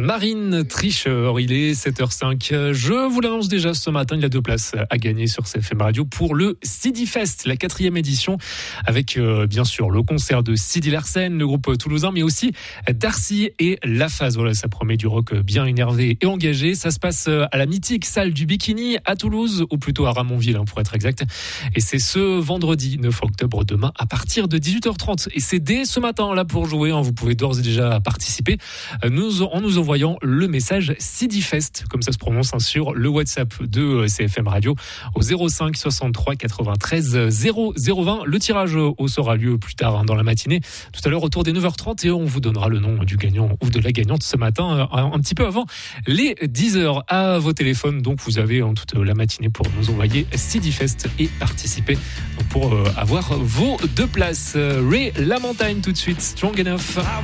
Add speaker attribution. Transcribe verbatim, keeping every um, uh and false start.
Speaker 1: Marine Tricheur, il est sept heures cinq. Je vous l'annonce déjà ce matin, il y a deux places à gagner sur C F M Radio pour le Sidi Fest, la quatrième édition, avec euh, bien sûr le concert de Sidi Larsen, le groupe toulousain, mais aussi Darcy et La Phase. Voilà, ça promet du rock bien énervé et engagé. Ça se passe à la mythique salle du Bikini à Toulouse, ou plutôt à Ramonville hein, pour être exact. Et c'est ce vendredi neuf octobre, demain, à partir de dix-huit heures trente. Et c'est dès ce matin là pour jouer. Hein, vous pouvez d'ores et déjà participer nous, en nous envoyant le message Sidi Fest, comme ça se prononce, hein, sur le WhatsApp de C F M Radio au zéro cinq soixante-trois quatre-vingt-treize zéro zéro vingt. Le tirage au sort aura lieu plus tard hein, dans la matinée, tout à l'heure autour des neuf heures trente, et on vous donnera le nom du gagnant ou de la gagnante ce matin, un, un petit peu avant les dix heures à vos téléphones. Donc vous avez hein, toute la matinée pour nous envoyer Sidi Fest et participer pour euh, avoir vos deux places. Ray La Montagne tout de suite, Strong Enough.